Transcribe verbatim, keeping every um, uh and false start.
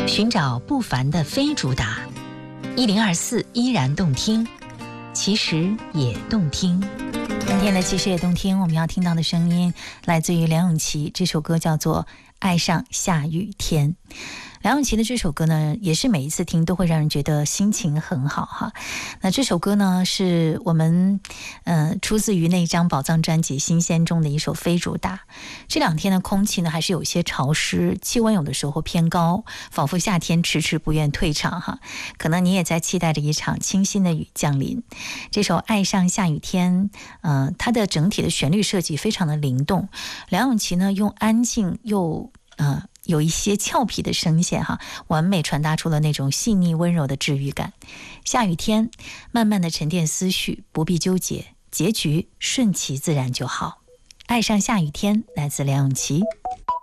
寻找不凡的非主打，一零二四依然动听，其实也动听。今天的其实也动听，我们要听到的声音来自于梁咏琪，这首歌叫做《爱上下雨天》。梁咏琪的这首歌呢，也是每一次听都会让人觉得心情很好哈。那这首歌呢，是我们呃出自于那张宝藏专辑《新鲜》中的一首非主打。这两天的空气呢，还是有些潮湿，气温有的时候偏高，仿佛夏天迟迟不愿退场哈。可能你也在期待着一场清新的雨降临。这首《爱上下雨天》，呃，它的整体的旋律设计非常的灵动。梁咏琪呢，用安静又呃。有一些俏皮的声线哈，完美传达出了那种细腻温柔的治愈感。下雨天，慢慢的沉淀思绪，不必纠结，结局顺其自然就好。爱上下雨天，来自梁咏琪。